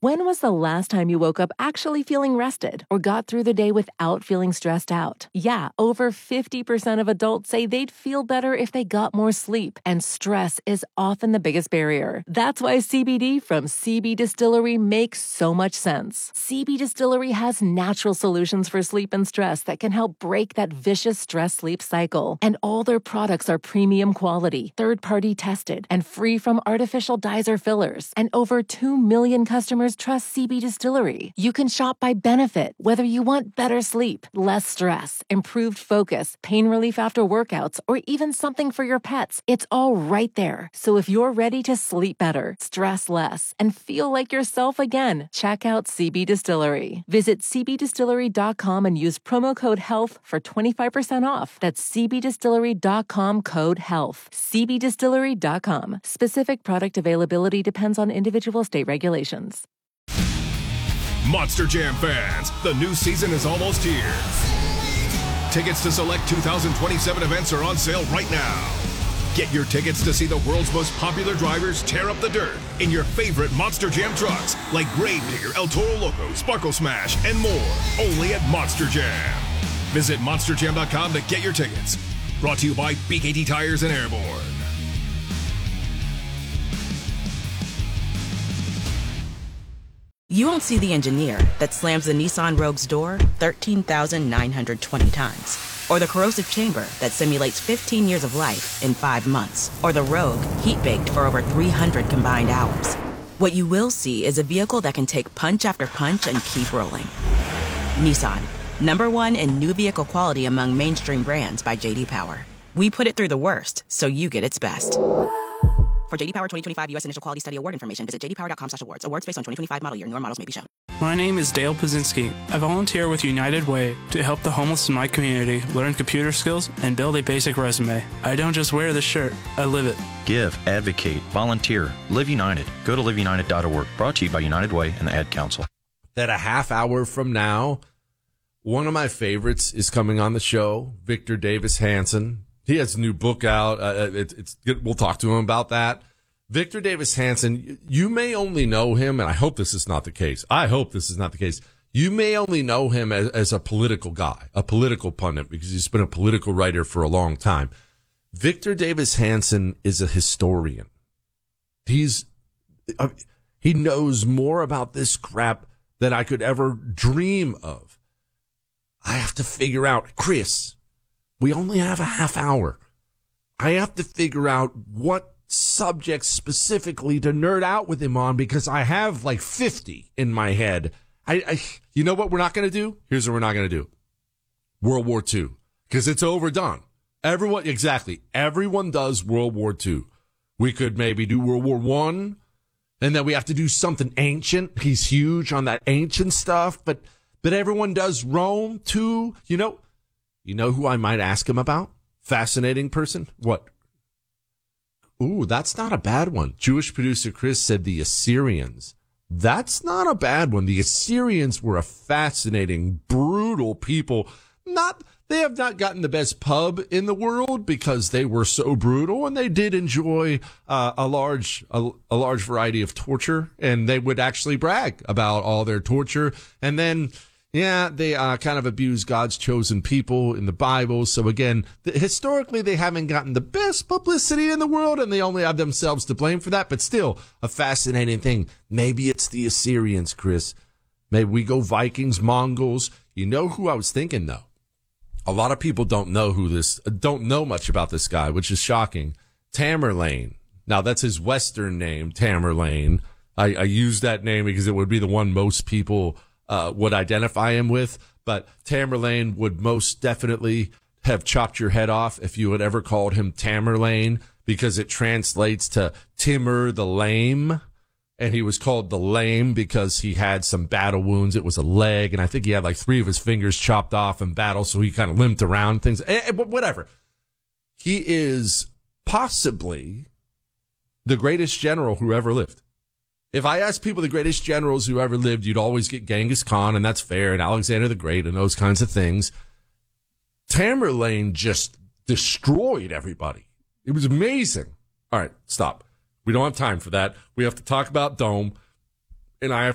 When was the last time you woke up actually feeling rested or got through the day without feeling stressed out? Yeah, over 50% of adults say they'd feel better if they got more sleep, and stress is often the biggest barrier. That's why CBD from CB Distillery makes so much sense. CB Distillery has natural solutions for sleep and stress that can help break that vicious stress-sleep cycle. And all their products are premium quality, third-party tested, and free from artificial dyes or fillers. And over 2 million customers trust CB Distillery. You can shop by benefit, whether you want better sleep, less stress, improved focus, pain relief after workouts, or even something for your pets. It's all right there. So if you're ready to sleep better, stress less, and feel like yourself again, check out CB Distillery. Visit cbdistillery.com and use promo code HEALTH for 25% off. That's cbdistillery.com, code HEALTH. cbdistillery.com. Specific product availability depends on individual state regulations. Monster Jam fans, the new season is almost here. Tickets to select 2027 events are on sale right now. Get your tickets to see the world's most popular drivers tear up the dirt in your favorite Monster Jam trucks like Gravedigger, El Toro Loco, Sparkle Smash, and more. Only at Monster Jam. Visit monsterjam.com to get your tickets. Brought to you by BKT Tires and Airborne. You won't see the engineer that slams the Nissan Rogue's door 13,920 times. Or the corrosive chamber that simulates 15 years of life in 5 months. Or the Rogue heat-baked for over 300 combined hours. What you will see is a vehicle that can take punch after punch and keep rolling. Nissan, #1 in new vehicle quality among mainstream brands by J.D. Power. We put it through the worst, so you get its best. For J.D. Power 2025 U.S. Initial Quality Study Award information, visit jdpower.com/awards. Awards based on 2025 model year. Newer models may be shown. My name is Dale Pazinski. I volunteer with United Way to help the homeless in my community learn computer skills and build a basic resume. I don't just wear the shirt, I live it. Give, advocate, volunteer, Live United. Go to liveunited.org. Brought to you by United Way and the Ad Council. That a half hour from now, one of my favorites is coming on the show, Victor Davis Hanson. He has a new book out. It's good. We'll talk to him about that. Victor Davis Hanson, you may only know him, and I hope this is not the case. I hope this is not the case. You may only know him as a political guy, a political pundit, because he's been a political writer for a long time. Victor Davis Hanson is a historian. He knows more about this crap than I could ever dream of. I have to figure out, Chris, we only have a half hour. I have to figure out what subjects specifically to nerd out with him on, because I have like 50 in my head. You know what we're not going to do? Here's what we're not going to do. World War II, because it's overdone. Everyone does World War II. We could maybe do World War I, and then we have to do something ancient. He's huge on that ancient stuff, but everyone does Rome too. You know who I might ask him about? Fascinating person. What? Ooh, that's not a bad one. Jewish producer Chris said the Assyrians. That's not a bad one. The Assyrians were a fascinating, brutal people. They have not gotten the best pub in the world because they were so brutal, and they did enjoy a large variety of torture, and they would actually brag about all their torture. And then, they kind of abuse God's chosen people in the Bible. So again, historically, they haven't gotten the best publicity in the world, and they only have themselves to blame for that. But still, a fascinating thing. Maybe it's the Assyrians, Chris. Maybe we go Vikings, Mongols. You know who I was thinking, though? A lot of people don't know much about this guy, which is shocking. Tamerlane. Now, that's his Western name, Tamerlane. I use that name because it would be the one most people would identify him with. But Tamerlane would most definitely have chopped your head off if you had ever called him Tamerlane, because it translates to Timur the Lame. And he was called the Lame because he had some battle wounds. It was a leg, and I think he had like 3 of his fingers chopped off in battle, so he kind of limped around things. But whatever. He is possibly the greatest general who ever lived. If I ask people the greatest generals who ever lived, you'd always get Genghis Khan, and that's fair, and Alexander the Great, and those kinds of things. Tamerlane just destroyed everybody. It was amazing. All right, stop. We don't have time for that. We have to talk about Dome, and I